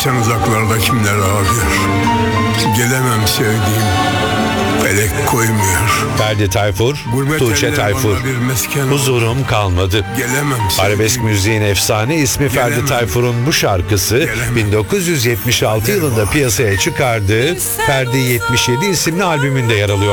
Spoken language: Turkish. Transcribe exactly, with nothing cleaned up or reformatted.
Bilsen uzaklarda kimler ağlıyor. Gelemem sevdiğim, felek koymuyor. Ferdi Tayfur, Gurbet Tuğçe eller Tayfur. bana bir mesken Huzurum kalmadı. Gelemem Arabesk sevdiğim. müziğin efsane ismi Ferdi Gelemem. Tayfur'un bu şarkısı Gelemem. bin dokuz yüz yetmiş altı yılında piyasaya çıkardığı Ferdi yetmiş yedi isimli albümünde yer alıyor.